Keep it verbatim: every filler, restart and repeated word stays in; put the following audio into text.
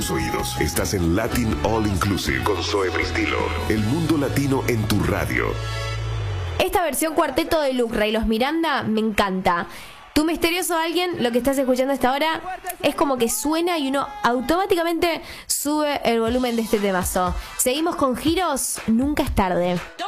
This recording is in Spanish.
tus oídos. Estás en Latin All Inclusive con Zoe Bristilo. El mundo latino en tu radio. Esta versión cuarteto de Lucra y los Miranda me encanta. Tu misterioso alguien, lo que estás escuchando hasta ahora, es como que suena y uno automáticamente sube el volumen de este temazo. Seguimos con Giros, nunca es tarde.